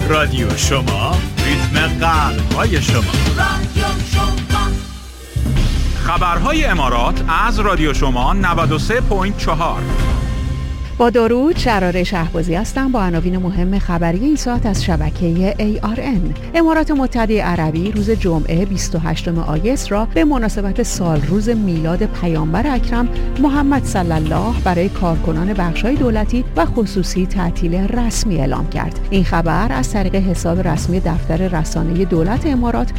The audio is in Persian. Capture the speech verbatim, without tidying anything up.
رادیو شما، ریتم قلب‌های شما. رادیو شما. خبرهای امارات از رادیو شما نود و سه ممیز چهار. با درود، شراره شهبازی هستم با عناوین مهم خبری این ساعت از شبکه ای آر ان. امارات متحده عربی روز جمعه بیست و هشتم آگوست را به مناسبت سال روز میلاد پیامبر اکرم محمد صلی الله برای کارکنان بخش‌های دولتی و خصوصی تعطیل رسمی اعلام کرد. این خبر از طریق حساب رسمی دفتر رسانه دولت امارات